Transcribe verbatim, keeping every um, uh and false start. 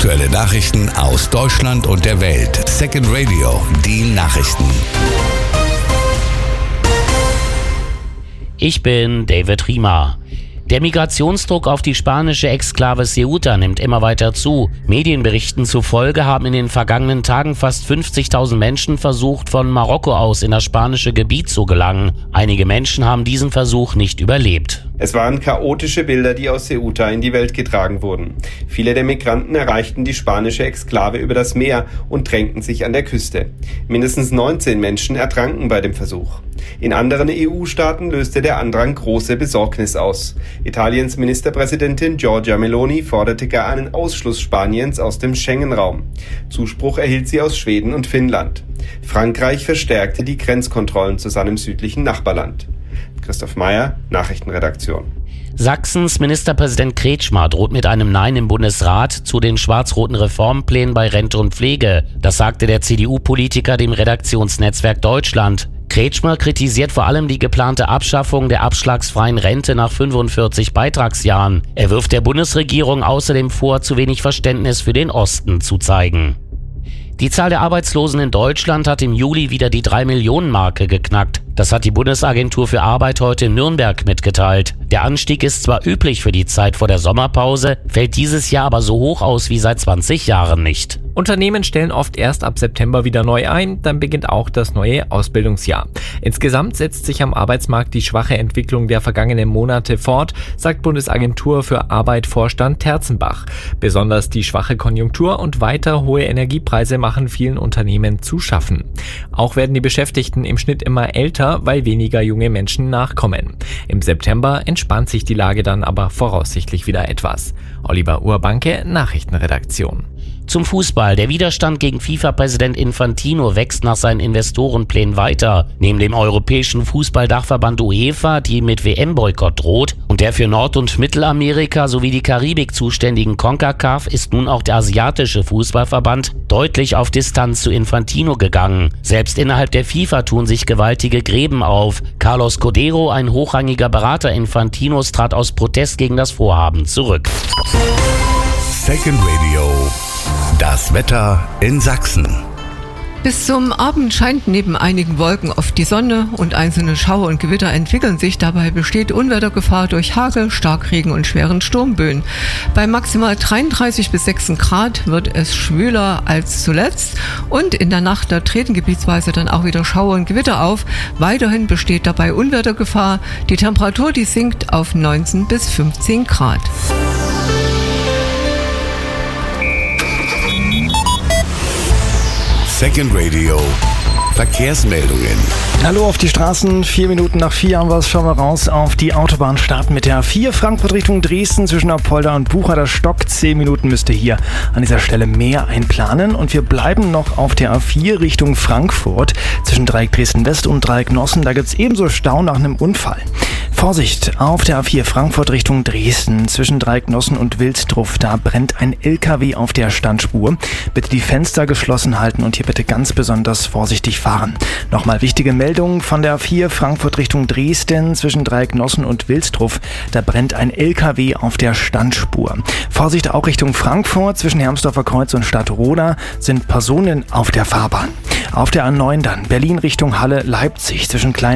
Aktuelle Nachrichten aus Deutschland und der Welt. Second Radio, die Nachrichten. Ich bin David Riemer. Der Migrationsdruck auf die spanische Exklave Ceuta nimmt immer weiter zu. Medienberichten zufolge haben in den vergangenen Tagen fast fünfzigtausend Menschen versucht, von Marokko aus in das spanische Gebiet zu gelangen. Einige Menschen haben diesen Versuch nicht überlebt. Es waren chaotische Bilder, die aus Ceuta in die Welt getragen wurden. Viele der Migranten erreichten die spanische Exklave über das Meer und drängten sich an der Küste. Mindestens neunzehn Menschen ertranken bei dem Versuch. In anderen E U-Staaten löste der Andrang große Besorgnis aus. Italiens Ministerpräsidentin Giorgia Meloni forderte gar einen Ausschluss Spaniens aus dem Schengen-Raum. Zuspruch erhielt sie aus Schweden und Finnland. Frankreich verstärkte die Grenzkontrollen zu seinem südlichen Nachbarland. Christoph Meyer, Nachrichtenredaktion. Sachsens Ministerpräsident Kretschmer droht mit einem Nein im Bundesrat zu den schwarz-roten Reformplänen bei Rente und Pflege. Das sagte der C D U-Politiker dem Redaktionsnetzwerk Deutschland. Kretschmer kritisiert vor allem die geplante Abschaffung der abschlagsfreien Rente nach fünfundvierzig Beitragsjahren. Er wirft der Bundesregierung außerdem vor, zu wenig Verständnis für den Osten zu zeigen. Die Zahl der Arbeitslosen in Deutschland hat im Juli wieder die drei Millionen Marke geknackt. Das hat die Bundesagentur für Arbeit heute in Nürnberg mitgeteilt. Der Anstieg ist zwar üblich für die Zeit vor der Sommerpause, fällt dieses Jahr aber so hoch aus wie seit zwanzig Jahren nicht. Unternehmen stellen oft erst ab September wieder neu ein, dann beginnt auch das neue Ausbildungsjahr. Insgesamt setzt sich am Arbeitsmarkt die schwache Entwicklung der vergangenen Monate fort, sagt Bundesagentur für Arbeit-Vorstand Terzenbach. Besonders die schwache Konjunktur und weiter hohe Energiepreise machen vielen Unternehmen zu schaffen. Auch werden die Beschäftigten im Schnitt immer älter, weil weniger junge Menschen nachkommen. Im September entspannt sich die Lage dann aber voraussichtlich wieder etwas. Oliver Urbanke, Nachrichtenredaktion. Zum Fußball. Der Widerstand gegen FIFA-Präsident Infantino wächst nach seinen Investorenplänen weiter. Neben dem europäischen Fußballdachverband UEFA, die mit W M-Boykott droht, und der für Nord- und Mittelamerika sowie die Karibik zuständigen CONCACAF ist nun auch der asiatische Fußballverband deutlich auf Distanz zu Infantino gegangen. Selbst innerhalb der FIFA tun sich gewaltige Gräben auf. Carlos Codero, ein hochrangiger Berater Infantinos, trat aus Protest gegen das Vorhaben zurück. Second Radio. Das Wetter in Sachsen. Bis zum Abend scheint neben einigen Wolken oft die Sonne und einzelne Schauer und Gewitter entwickeln sich. Dabei besteht Unwettergefahr durch Hagel, Starkregen und schweren Sturmböen. Bei maximal dreiunddreißig bis sechzehn Grad wird es schwüler als zuletzt und in der Nacht da treten gebietsweise dann auch wieder Schauer und Gewitter auf. Weiterhin besteht dabei Unwettergefahr. Die Temperatur, die sinkt auf neunzehn bis fünfzehn Grad. Second Radio. Verkehrsmeldungen. Hallo auf die Straßen, vier Minuten nach vier haben wir es, schauen wir raus auf die Autobahn, starten mit der A vier, Frankfurt Richtung Dresden, zwischen Apolda und Bucher, Stock, zehn Minuten müsst ihr hier an dieser Stelle mehr einplanen und wir bleiben noch auf der A vier Richtung Frankfurt, zwischen Dreieck Dresden-West und Dreieck Nossen, da gibt es ebenso Stau nach einem Unfall. Vorsicht, auf der A vier Frankfurt Richtung Dresden, zwischen Dreieck Nossen und Wilsdruff, da brennt ein L K W auf der Standspur. Bitte die Fenster geschlossen halten und hier bitte ganz besonders vorsichtig fahren. Nochmal wichtige Meldung von der A vier Frankfurt Richtung Dresden, zwischen Dreieck Nossen und Wilsdruff, da brennt ein L K W auf der Standspur. Vorsicht auch Richtung Frankfurt, zwischen Hermsdorfer Kreuz und Stadtroda sind Personen auf der Fahrbahn. Auf der A neun dann, Berlin Richtung Halle, Leipzig, zwischen Klein